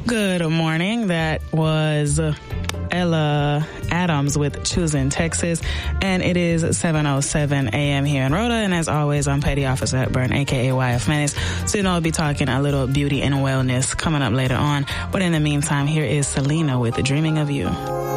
Good morning. That was Ella Adams with Choosing Texas, and it is 7:07 a.m. here in Rhoda, and as always, I'm Petty Officer Hepburn, aka YF Menace. So I'll be talking a little beauty and wellness coming up later on, but in the meantime, here is Selena with Dreaming of You.